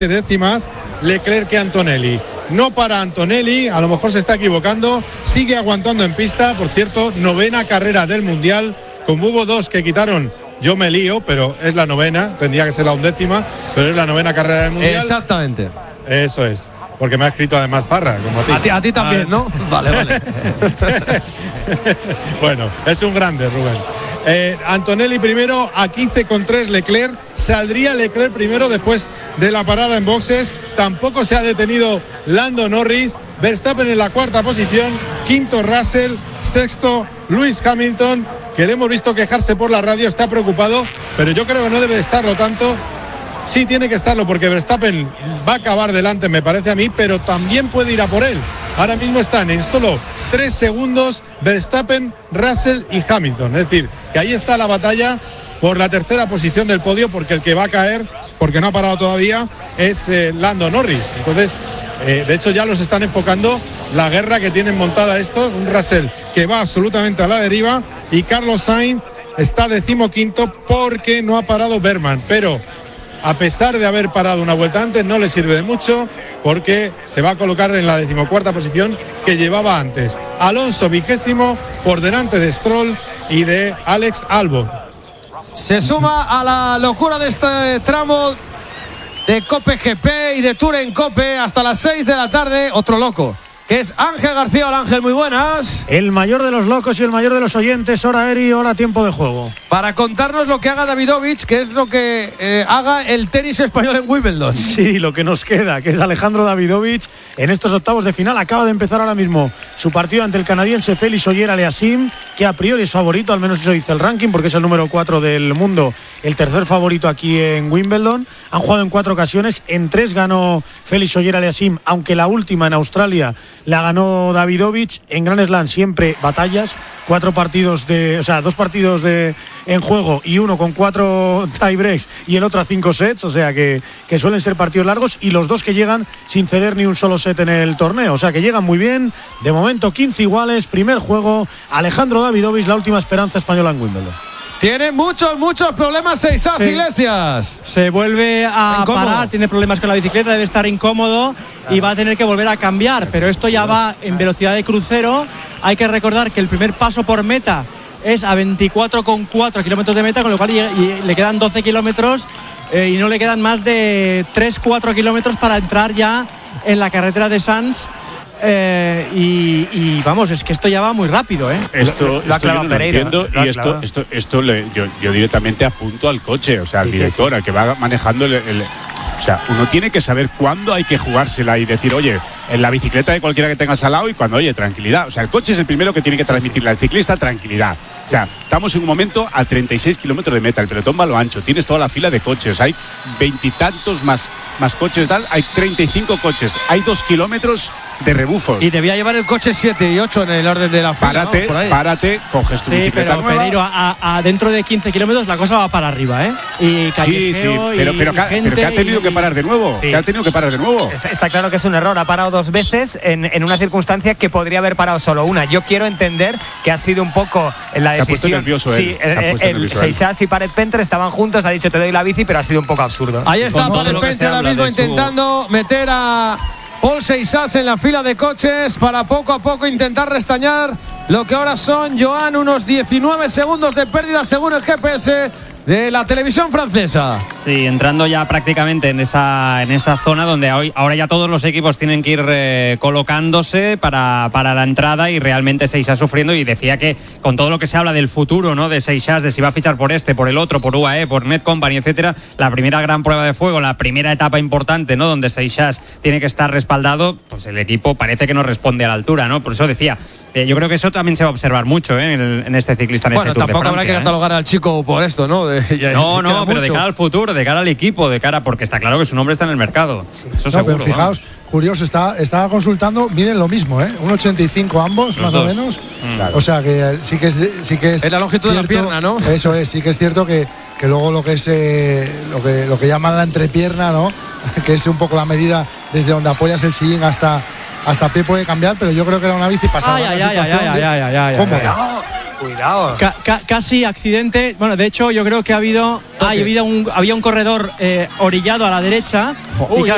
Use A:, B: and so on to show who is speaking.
A: décimas Leclerc que Antonelli. No para Antonelli, a lo mejor se está equivocando, sigue aguantando en pista. Por cierto, 9ª carrera del Mundial, como hubo 2 que quitaron, yo me lío, pero es la 9ª, tendría que ser la 11ª, pero es la 9ª carrera del Mundial.
B: Exactamente.
A: Eso es, porque me ha escrito además Parra, como a ti.
B: A ti también, ¿no? Vale.
A: Bueno, es un grande, Rubén. Antonelli primero, a 15,3 Leclerc. Saldría Leclerc primero después de la parada en boxes. Tampoco se ha detenido Lando Norris. Verstappen en la 4ª posición, 5º Russell, 6º Lewis Hamilton, que le hemos visto quejarse por la radio, está preocupado, pero yo creo que no debe de estarlo tanto. Sí tiene que estarlo, porque Verstappen va a acabar delante, me parece a mí, pero también puede ir a por él. Ahora mismo están en solo 3 segundos Verstappen, Russell y Hamilton. Es decir, que ahí está la batalla por la 3ª posición del podio, porque el que va a caer, porque no ha parado todavía, es Lando Norris. Entonces, de hecho ya los están enfocando la guerra que tienen montada estos. Un Russell que va absolutamente a la deriva, y Carlos Sainz está 15º porque no ha parado Berman, pero a pesar de haber parado una vuelta antes, no le sirve de mucho, porque se va a colocar en la 14ª posición que llevaba antes. Alonso 20º por delante de Stroll y de Alex Albon.
B: Se suma a la locura de este tramo de Cope GP y de Tour en Cope hasta las 6 de la tarde. Otro loco, que es Ángel García. Hola Ángel, muy buenas.
C: El mayor de los locos y el mayor de los oyentes, hora Eri, hora tiempo de juego.
B: Para contarnos lo que haga Davidovich, que es lo que haga el tenis español en Wimbledon.
C: Sí, lo que nos queda, que es Alejandro Davidovich en estos octavos de final. Acaba de empezar ahora mismo su partido ante el canadiense Félix Auger-Aliassime, que a priori es favorito, al menos eso dice el ranking, porque es el número 4 del mundo, el tercer favorito aquí en Wimbledon. Han jugado en 4 ocasiones, en 3 ganó Félix Auger-Aliassime, aunque la última en Australia la ganó Davidovich. En Grand Slam siempre batallas, 2 partidos en juego y uno con 4 tiebreaks y el otro a 5 sets, o sea que suelen ser partidos largos, y los 2 que llegan sin ceder ni un solo set en el torneo, o sea que llegan muy bien. De momento 15 iguales, primer juego, Alejandro Davidovich, la última esperanza española en Wimbledon.
B: Tiene muchos problemas Seixas, sí. Iglesias.
D: Se vuelve a parar, tiene problemas con la bicicleta, debe estar incómodo y va a tener que volver a cambiar, pero esto ya va en velocidad de crucero. Hay que recordar que el primer paso por meta es a 24,4 kilómetros de meta, con lo cual le quedan 12 kilómetros y no le quedan más de 3-4 kilómetros para entrar ya en la carretera de Sants. Y vamos, es que esto ya va muy rápido, ¿eh?
E: Esto yo no lo entiendo, y esto yo directamente apunto al coche, o sea, al director, al que va manejando o sea, uno tiene que saber cuándo hay que jugársela y decir, oye, en la bicicleta de cualquiera que tengas al lado, y cuando, oye, tranquilidad. O sea, el coche es el primero que tiene que transmitirle al ciclista tranquilidad. O sea, estamos en un momento a 36 kilómetros de meta, el pelotón va a lo ancho, tienes toda la fila de coches, hay 20 y tantos más coches, tal, hay 35 coches, hay 2 kilómetros de rebufos.
B: Y debía llevar el coche 7 y 8 en el orden de la fila.
E: Párate, coges tu bicicleta
D: nueva. Pereiro, dentro de 15 kilómetros la cosa va para arriba, ¿eh? Y callejeo,
E: pero que ha tenido que parar de nuevo. Sí. Que ha tenido que parar de nuevo.
F: Está claro que es un error. Ha parado 2 veces en una circunstancia que podría haber parado solo una. Yo quiero entender que ha sido un poco la decisión.
E: Se ha puesto nervioso él.
F: Seixas y Paret Pentre estaban juntos, ha dicho te doy la bici, pero ha sido un poco absurdo.
B: Ahí está Paret Pentre ahora mismo intentando meter a Paul Seixas en la fila de coches para poco a poco intentar restañar lo que ahora son, Joan, unos 19 segundos de pérdida según el GPS de la televisión francesa.
D: Sí, entrando ya prácticamente en esa zona donde ahora ya todos los equipos tienen que ir colocándose para la entrada, y realmente Seixas sufriendo. Y decía que con todo lo que se habla del futuro, ¿no?, de Seixas, de si va a fichar por por el otro, por UAE, por Net Company, etcétera, la primera gran prueba de fuego, la primera etapa importante, ¿no?, donde Seixas tiene que estar respaldado, pues el equipo parece que no responde a la altura, ¿no? Por eso decía, yo creo que eso también se va a observar mucho en este ciclista, en este Tour de Francia.
B: Tampoco habrá que catalogar al chico por esto, ¿no?
D: No, pero de cara al futuro, de cara al equipo, porque está claro que su nombre está en el mercado. Sí. Eso seguro.
G: Pero fijaos, curioso, estaba consultando, miden lo mismo, 1,85 ambos, los más dos. O menos. Claro. O sea que sí que es.
B: Es la longitud
G: cierto,
B: de la pierna, ¿no?
G: Eso es, sí que es cierto que luego lo que es lo que llaman la entrepierna, ¿no? Que es un poco la medida desde donde apoyas el sillín hasta pie puede cambiar, pero yo creo que era una bici pasada.
F: Cuidado.
D: Casi accidente. Bueno, de hecho, yo creo que había un corredor orillado a la derecha.